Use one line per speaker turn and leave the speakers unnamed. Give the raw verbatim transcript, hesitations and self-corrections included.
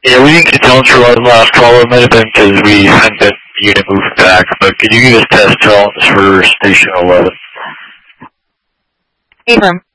Yeah, we didn't get tones for one last call. It might have been because we hadn't been unit moved back, but could you give us test tones for station eleven?
Affirm.